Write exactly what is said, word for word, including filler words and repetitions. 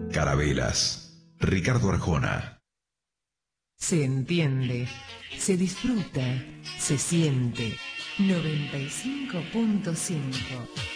Carabelas, Ricardo Arjona. Se entiende, se disfruta, se siente. noventa y cinco punto cinco